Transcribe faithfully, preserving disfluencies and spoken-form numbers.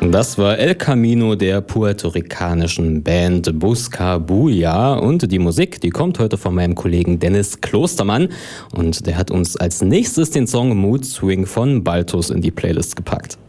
Das war El Camino der puerto-ricanischen Band Busca Bulla und die Musik, die kommt heute von meinem Kollegen Dennis Klostermann und der hat uns als nächstes den Song Mood Swing von Baltus in die Playlist gepackt.